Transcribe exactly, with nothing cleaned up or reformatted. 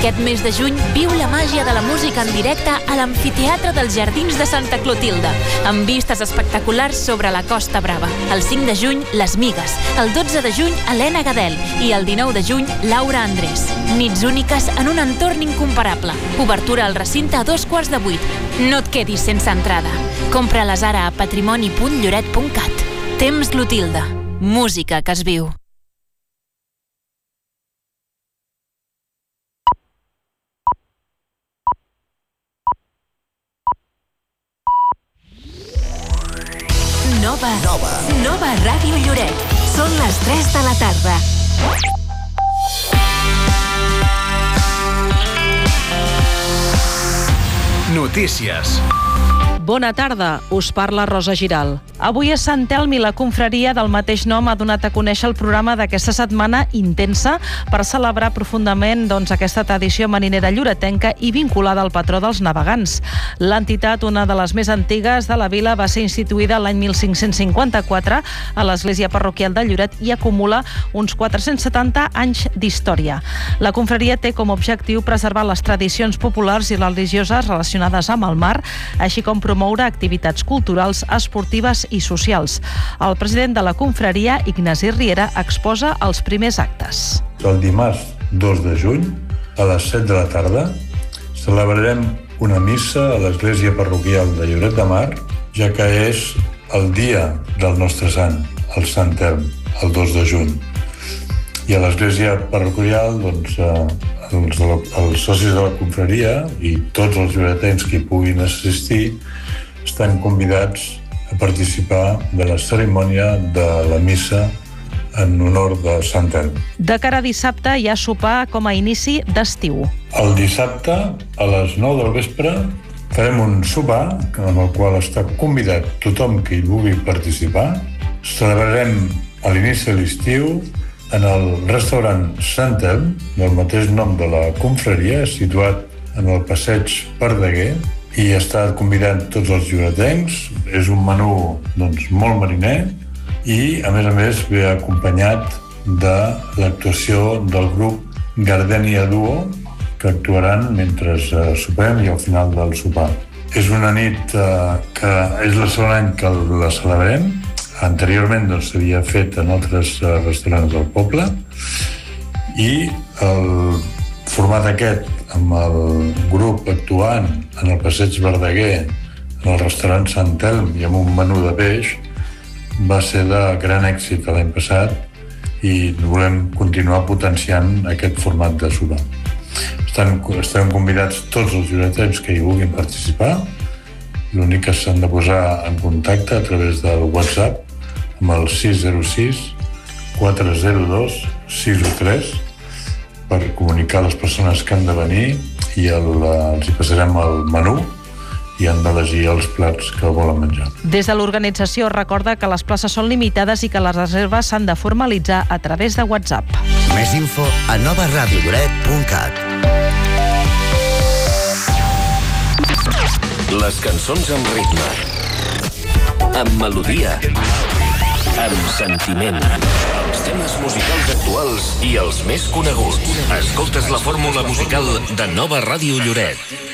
Aquest mes de juny viu la màgia de la música en directe a l'Amfiteatre dels Jardins de Santa Clotilde, amb vistes espectaculars sobre la Costa Brava. El cinc de juny, Les Migues. El dotze de juny, Helena Gadel. I el dinou de juny, Laura Andrés. Nits úniques en un entorn incomparable. Obertura al recinte a dos quarts de vuit. No et quedis sense entrada. Compra-les ara a patrimoni punt lloret punt cat. Temps Clotilde. Música que es viu. Nova. Nova. Nova Ràdio Lloret. Són les tres de la tarda. Notícies. Bona tarda, us parla Rosa Giral. Avui a Sant Elm i la confraria del mateix nom ha donat a conèixer el programa d'aquesta setmana intensa per celebrar profundament doncs, aquesta tradició marinera lloretenca i vinculada al patró dels navegants. L'entitat, una de les més antigues de la vila, va ser instituïda l'any mil cinc-cents cinquanta-quatre a l'església parroquial de Lloret i acumula uns quatre-cents setanta anys d'història. La confraria té com a objectiu preservar les tradicions populars i religioses relacionades amb el mar, així com promoure activitats culturals, esportives i socials. El president de la confraria, Ignasi Riera, exposa els primers actes. El dimarts dos de juny, a les set de la tarda, celebrarem una missa a l'església parroquial de Lloret de Mar, ja que és el dia del nostre sant, el Sant Elm, el dos de juny. I a l'església parroquial, doncs, els, els socis de la confraria i tots els lloretencs que hi puguin assistir estan convidats a participar de la cerimònia de la missa en honor de Sant Elm. De cara a dissabte hi ha sopar com a inici d'estiu. El dissabte, a les nou del vespre, farem un sopar en el qual està convidat tothom que hi vulgui participar. Celebrarem a l'inici de l'estiu en el restaurant Sant Elm, del mateix nom de la confraria, situat en el passeig Verdaguer, i està convidant tots els lloretencs. És un menú doncs, molt mariner i, a més a més, ve acompanyat de l'actuació del grup Gardènia Duo, que actuaran mentre eh, sopem i al final del sopar. És una nit eh, que és el segon any que la celebrem. Anteriorment doncs, s'havia fet en altres eh, restaurants del poble i el format aquest, amb el grup actuant en el passeig Verdaguer, en el restaurant Sant Elm i amb un menú de peix, va ser de gran èxit l'any passat i volem continuar potenciant aquest format de sopar. Estan, estan convidats tots els lloretencs que hi vulguin participar. L'únic que s'han de posar en contacte a través del WhatsApp amb el sis zero sis quatre zero dos sis u tres per comunicar a les persones que han de venir i el, els hi passarem el menú i han d'elegir els plats que volen menjar. Des de l'organització recorda que les places són limitades i que les reserves s'han de formalitzar a través de WhatsApp. Més info a nova ràdio lloret punt cat. Les cançons amb ritme, amb melodia, amb sentiment. Els temes musicals actuals i els més coneguts. Escoltes la fórmula musical de Nova Ràdio Lloret.